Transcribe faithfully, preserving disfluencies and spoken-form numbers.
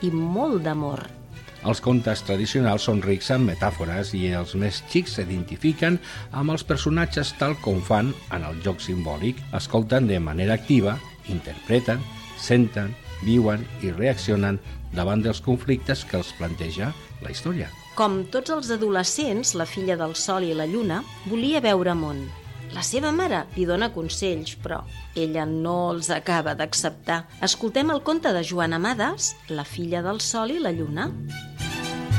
i molt d'amor. Els contes tradicionals són rics en metàfores i els més xics s'identifiquen amb els personatges tal com fan en el joc simbòlic. Escolten de manera activa, interpreten, senten, viuen i reaccionen davant dels conflictes que els planteja la història. Com tots els adolescents, la filla del Sol i la Lluna volia veure món. La seva mare li dona consells, però ella no els acaba d'acceptar. Escoltem el conte de Joan Amades, La filla del Sol i la Lluna.